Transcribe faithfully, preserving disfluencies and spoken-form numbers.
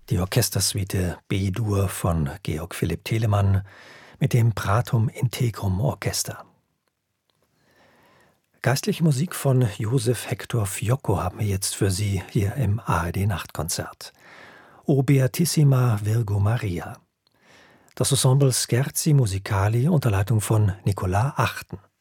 Die Orchestersuite B-Dur von Georg Philipp Telemann mit dem Pratum Integrum Orchester. Geistliche Musik von Josef Hector Fiocco haben wir jetzt für Sie hier im A R D-Nachtkonzert. O Beatissima Virgo Maria. Das Ensemble Scherzi Musicali unter Leitung von Nicolas Achten.